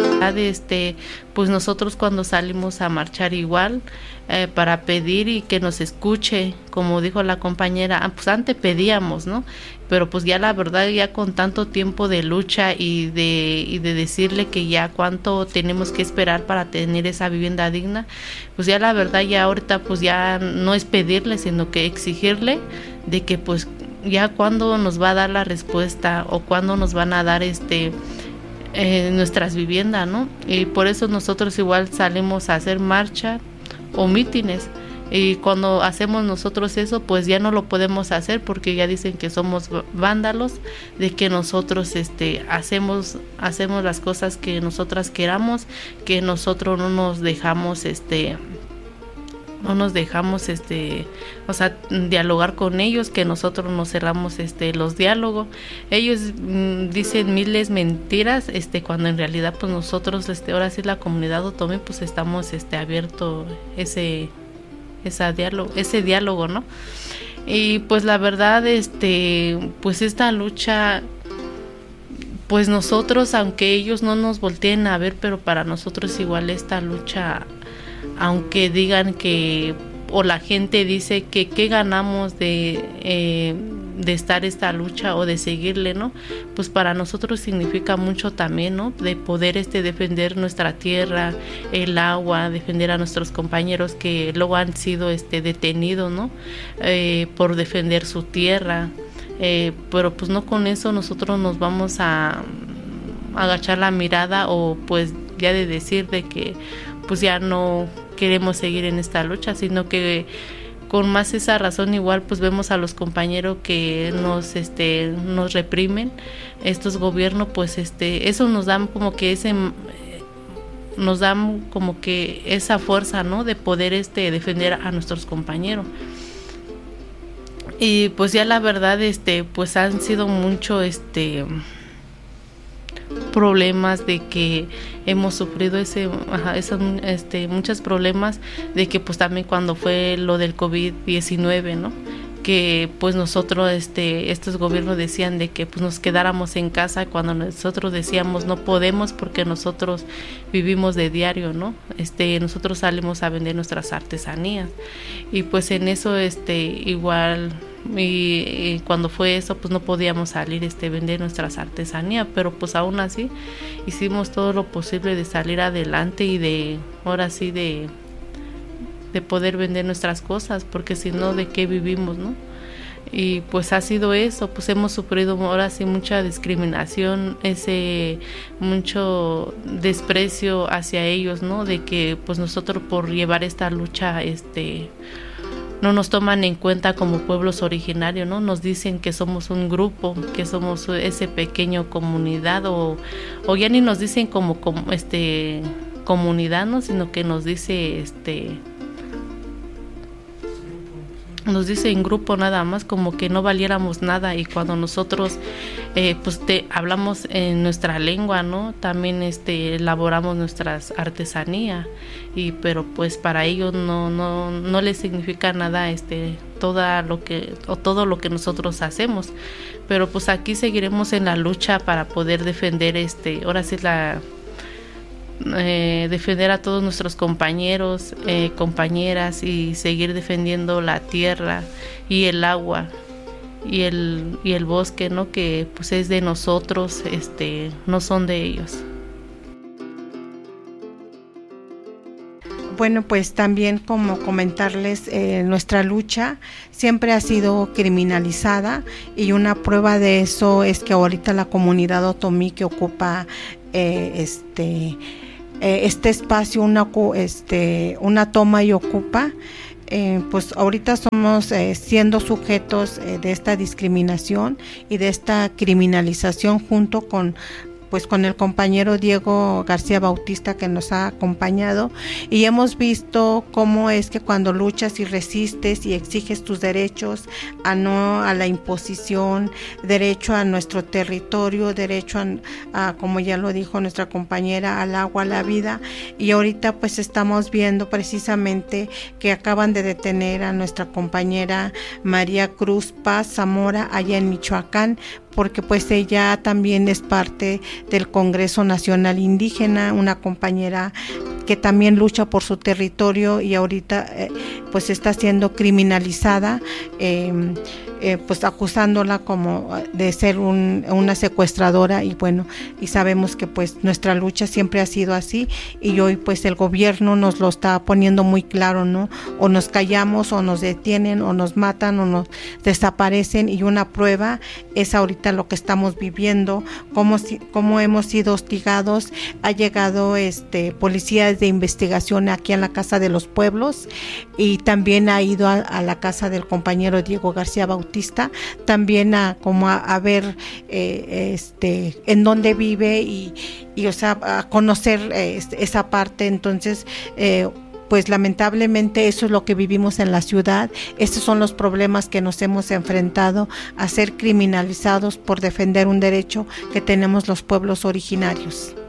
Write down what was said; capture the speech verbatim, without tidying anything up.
Este, pues nosotros cuando salimos a marchar igual eh, para pedir y que nos escuche, como dijo la compañera, pues antes pedíamos, ¿no? Pero pues ya la verdad ya con tanto tiempo de lucha y de y de decirle que ya cuánto tenemos que esperar para tener esa vivienda digna, pues ya la verdad ya ahorita pues ya no es pedirle, sino que exigirle de que pues ya cuándo nos va a dar la respuesta o cuándo nos van a dar este Eh, nuestras viviendas, ¿no? Y por eso nosotros igual salimos a hacer marcha o mítines, y cuando hacemos nosotros eso pues ya no lo podemos hacer porque ya dicen que somos vándalos, de que nosotros este hacemos hacemos las cosas que nosotras queramos, que nosotros no nos dejamos este no nos dejamos este o sea dialogar con ellos, que nosotros nos cerramos este los diálogos. Ellos mmm, dicen miles mentiras este cuando en realidad pues nosotros este ahora sí la comunidad otomí pues estamos este abierto ese esa diálogo ese diálogo, ¿no? Y pues la verdad este pues esta lucha, pues nosotros, aunque ellos no nos volteen a ver, pero para nosotros igual esta lucha, aunque digan que, o la gente dice que qué ganamos de, eh, de estar esta lucha o de seguirle, ¿no? Pues para nosotros significa mucho también, ¿no? De poder este defender nuestra tierra, el agua, defender a nuestros compañeros que luego han sido este detenidos, ¿no? Eh, por defender su tierra, eh, pero pues no con eso nosotros nos vamos a, a agachar la mirada o pues ya de decir de que pues ya no queremos seguir en esta lucha, sino que con más esa razón igual pues vemos a los compañeros que nos este nos reprimen estos gobiernos, pues este eso nos dan como que ese nos dan como que esa fuerza, ¿no? De poder este defender a nuestros compañeros. Y pues ya la verdad este pues han sido mucho este problemas de que hemos sufrido ese, ajá, esos, este, muchos problemas de que pues también cuando fue lo del COVID diecinueve, ¿no? Que pues nosotros, este, estos gobiernos decían de que pues nos quedáramos en casa cuando nosotros decíamos no podemos porque nosotros vivimos de diario, ¿no? Este, nosotros salimos a vender nuestras artesanías y pues en eso este igual y, y cuando fue eso pues no podíamos salir este vender nuestras artesanías, pero pues aún así hicimos todo lo posible de salir adelante y de ahora sí de de poder vender nuestras cosas, porque si no, ¿de qué vivimos, no? Y pues ha sido eso, pues hemos sufrido ahora sí mucha discriminación, ese mucho desprecio hacia ellos, ¿no? De que pues nosotros por llevar esta lucha, este no nos toman en cuenta como pueblos originarios, ¿no? Nos dicen que somos un grupo, que somos ese pequeño comunidad, o, o ya ni nos dicen como, como este comunidad, ¿no? Sino que nos dice este nos dice en grupo nada más, como que no valiéramos nada, y cuando nosotros eh, pues te hablamos en nuestra lengua, ¿no? También este elaboramos nuestras artesanías, y pero pues para ellos no no no les significa nada este toda lo que o todo lo que nosotros hacemos, pero pues aquí seguiremos en la lucha para poder defender este ahora sí la Eh, defender a todos nuestros compañeros, eh, compañeras, y seguir defendiendo la tierra y el agua y el y el bosque, ¿no? Que pues es de nosotros, este, no son de ellos. Bueno, pues también como comentarles, eh, nuestra lucha siempre ha sido criminalizada, y una prueba de eso es que ahorita la comunidad otomí que ocupa eh, este este espacio, una, este, una toma y ocupa, eh, pues ahorita somos eh, siendo sujetos eh, de esta discriminación y de esta criminalización, junto con pues con el compañero Diego García Bautista, que nos ha acompañado, y hemos visto cómo es que cuando luchas y resistes y exiges tus derechos, a no a la imposición, derecho a nuestro territorio, derecho a, a, como ya lo dijo nuestra compañera, al agua, a la vida, y ahorita pues estamos viendo precisamente que acaban de detener a nuestra compañera María Cruz Paz Zamora allá en Michoacán, porque pues ella también es parte del Congreso Nacional Indígena, una compañera que también lucha por su territorio y ahorita eh, pues está siendo criminalizada, eh, eh, pues acusándola como de ser un, una secuestradora, y bueno, y sabemos que pues nuestra lucha siempre ha sido así, y hoy pues el gobierno nos lo está poniendo muy claro, ¿no? O nos callamos, o nos detienen, o nos matan, o nos desaparecen, y una prueba es ahorita lo que estamos viviendo, cómo, cómo hemos sido hostigados. Ha llegado este policías de investigación aquí a la Casa de los Pueblos, y también ha ido a, a la casa del compañero Diego García Bautista, también a como a, a ver eh, este en dónde vive y, y o sea a conocer eh, esa parte. Entonces eh, pues lamentablemente eso es lo que vivimos en la ciudad. Estos son los problemas que nos hemos enfrentado, a ser criminalizados por defender un derecho que tenemos los pueblos originarios.